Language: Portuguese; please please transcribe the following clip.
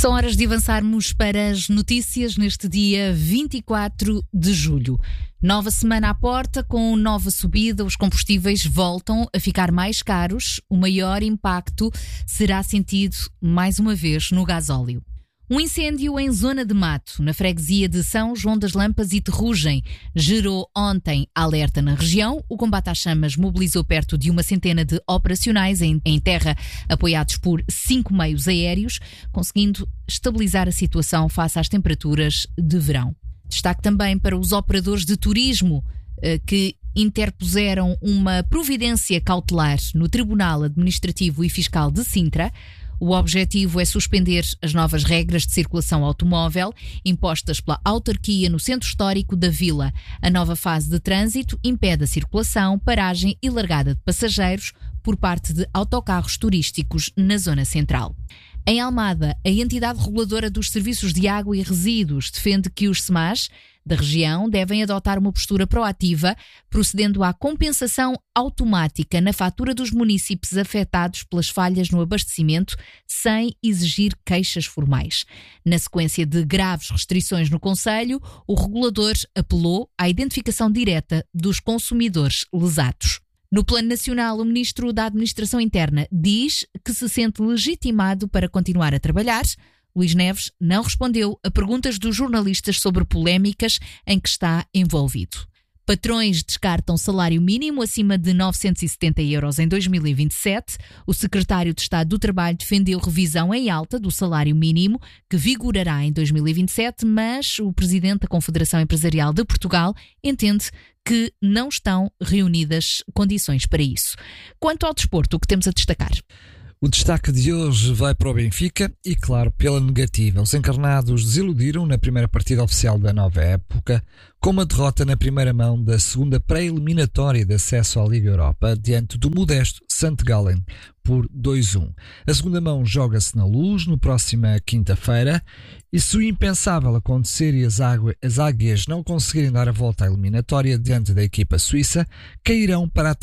São horas de avançarmos para as notícias neste dia 24 de julho. Nova semana à porta, com nova subida, os combustíveis voltam a ficar mais caros. O maior impacto será sentido, mais uma vez, no gasóleo. Um incêndio em zona de mato, na freguesia de São João das Lampas e Terrugem, gerou ontem alerta na região. O combate às chamas mobilizou perto de 100 de operacionais em terra, apoiados por 5 meios aéreos, conseguindo estabilizar a situação face às temperaturas de verão. Destaque também para os operadores de turismo que interpuseram uma providência cautelar no Tribunal Administrativo e Fiscal de Sintra. O objetivo é suspender as novas regras de circulação automóvel impostas pela autarquia no centro histórico da vila. A nova fase de trânsito impede a circulação, paragem e largada de passageiros por parte de autocarros turísticos na zona central. Em Almada, a entidade reguladora dos serviços de água e resíduos defende que os SEMAS da região devem adotar uma postura proativa, procedendo à compensação automática na fatura dos municípios afetados pelas falhas no abastecimento, sem exigir queixas formais. Na sequência de graves restrições no concelho, o regulador apelou à identificação direta dos consumidores lesados. No plano nacional, o ministro da Administração Interna diz que se sente legitimado para continuar a trabalhar. Luís Neves não respondeu a perguntas dos jornalistas sobre polémicas em que está envolvido. Patrões descartam salário mínimo acima de 970 euros em 2027. O secretário de Estado do Trabalho defendeu revisão em alta do salário mínimo, que vigorará em 2027, mas o presidente da Confederação Empresarial de Portugal entende que não estão reunidas condições para isso. Quanto ao desporto, o que temos a destacar? O destaque de hoje vai para o Benfica e, claro, pela negativa. Os encarnados desiludiram na primeira partida oficial da nova época, com uma derrota na primeira mão da segunda pré-eliminatória de acesso à Liga Europa, diante do modesto St. Gallen, por 2-1. A segunda mão joga-se na Luz, no próxima quinta-feira, e se o impensável acontecer e as águias não conseguirem dar a volta à eliminatória diante da equipa suíça, cairão para a